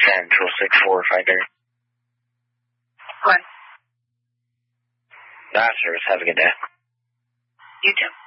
Central 6453. What? That service. Have a good day. You too.